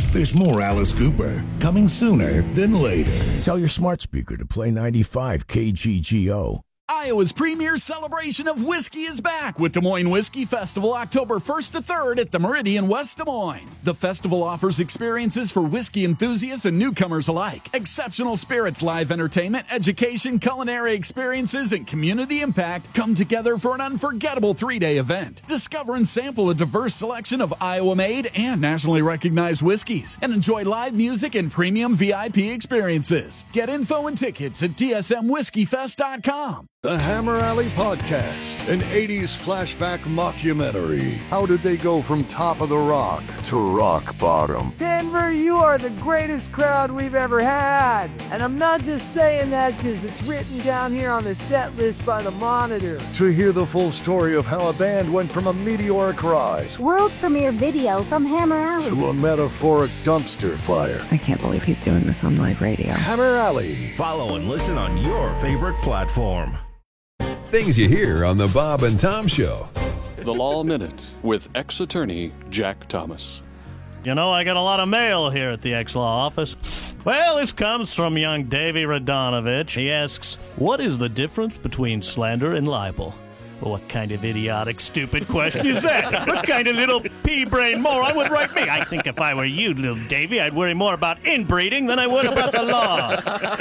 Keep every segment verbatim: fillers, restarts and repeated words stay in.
There's more Alice Cooper coming sooner than later. Tell your smart speaker to play ninety-five K G G O. Iowa's premier celebration of whiskey is back with Des Moines Whiskey Festival October first to third at the Meridian West Des Moines. The festival offers experiences for whiskey enthusiasts and newcomers alike. Exceptional spirits, live entertainment, education, culinary experiences, and community impact come together for an unforgettable three-day event. Discover and sample a diverse selection of Iowa-made and nationally recognized whiskeys and enjoy live music and premium V I P experiences. Get info and tickets at D S M whiskey fest dot com. The Hammer Alley Podcast, an eighties flashback mockumentary. How did they go from top of the rock to rock bottom? Denver, you are the greatest crowd we've ever had. And I'm not just saying that because it's written down here on the set list by the Monitor. To hear the full story of how a band went from a meteoric rise, world premiere video from Hammer Alley, to a metaphoric dumpster fire. I can't believe he's doing this on live radio. Hammer Alley. Follow and listen on your favorite platform. Things you hear on the Bob and Tom Show. The Law Minute with ex-attorney Jack Thomas. You know, I got a lot of mail here at the ex-law office. Well, this comes from young Davey Radonovich. He asks, what is the difference between slander and libel? Well, what kind of idiotic, stupid question is that? What kind of little pea-brain moron would write me? I think if I were you, little Davey, I'd worry more about inbreeding than I would about the law.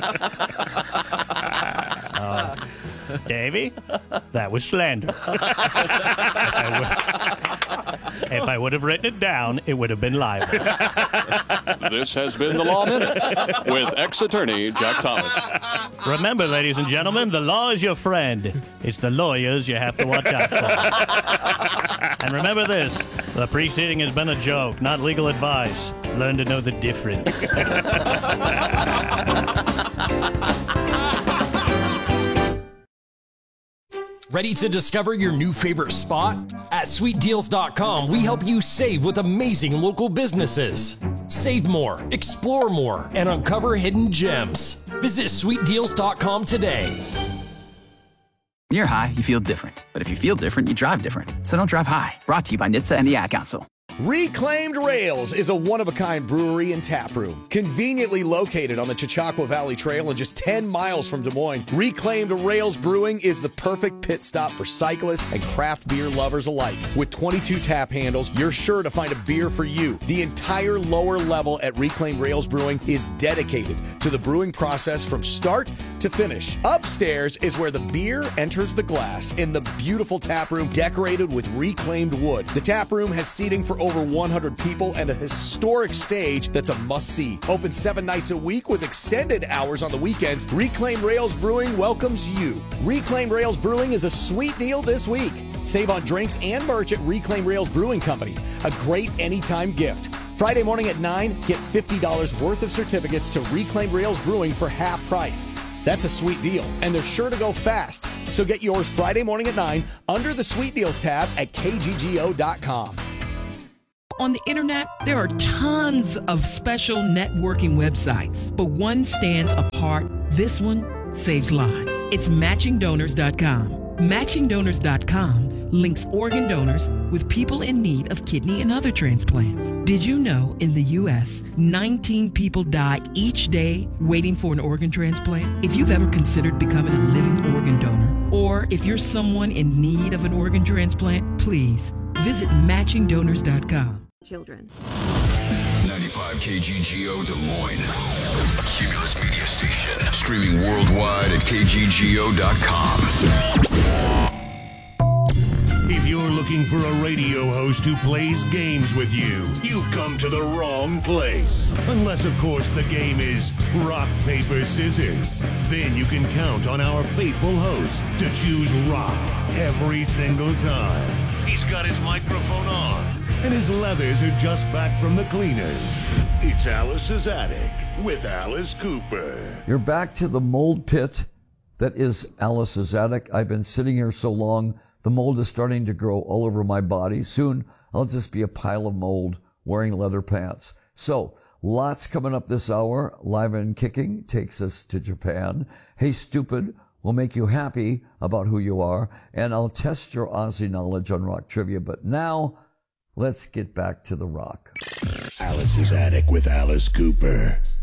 uh, Davey, that was slander. if, I would, if I would have written it down, it would have been libel. This has been the Law Minute with ex-attorney Jack Thomas. Remember, ladies and gentlemen, the law is your friend. It's the lawyers you have to watch out for. And remember this, the preceding has been a joke, not legal advice. Learn to know the difference. Ready to discover your new favorite spot? At sweet deals dot com, we help you save with amazing local businesses. Save more, explore more, and uncover hidden gems. Visit sweet deals dot com today. When you're high, you feel different. But if you feel different, you drive different. So don't drive high. Brought to you by N H T S A and the Ad Council. Reclaimed Rails is a one-of-a-kind brewery and tap room. Conveniently located on the Chautauqua Valley Trail and just ten miles from Des Moines, Reclaimed Rails Brewing is the perfect pit stop for cyclists and craft beer lovers alike. With twenty-two tap handles, you're sure to find a beer for you. The entire lower level at Reclaimed Rails Brewing is dedicated to the brewing process from start to finish. Upstairs is where the beer enters the glass in the beautiful tap room decorated with reclaimed wood. The tap room has seating for over one hundred people and a historic stage that's a must-see. Open seven nights a week with extended hours on the weekends, Reclaimed Rails Brewing welcomes you. Reclaimed Rails Brewing is a sweet deal this week. Save on drinks and merch at Reclaimed Rails Brewing Company, a great anytime gift. Friday morning at nine, get fifty dollars worth of certificates to Reclaimed Rails Brewing for half price. That's a sweet deal, and they're sure to go fast. So get yours Friday morning at nine under the Sweet Deals tab at K G G O dot com. On the internet, there are tons of special networking websites, but one stands apart. This one saves lives. It's matching donors dot com. matching donors dot com links organ donors with people in need of kidney and other transplants. Did you know in the U S, nineteen people die each day waiting for an organ transplant? If you've ever considered becoming a living organ donor, or if you're someone in need of an organ transplant, please visit matching donors dot com. Children. ninety-five K G G O Des Moines. Cumulus Media Station. Streaming worldwide at K G G O dot com. If you're looking for a radio host who plays games with you, you've come to the wrong place. Unless, of course, the game is rock, paper, scissors. Then you can count on our faithful host to choose rock every single time. He's got his microphone on, and his leathers are just back from the cleaners. It's Alice's Attic with Alice Cooper. You're back to the mold pit that is Alice's Attic. I've been sitting here so long, the mold is starting to grow all over my body. Soon, I'll just be a pile of mold wearing leather pants. So, lots coming up this hour. Live and Kicking takes us to Japan. Hey Stupid will make you happy about who you are. And I'll test your Aussie knowledge on rock trivia. But now, let's get back to the rock. Alice's Attic with Alice Cooper.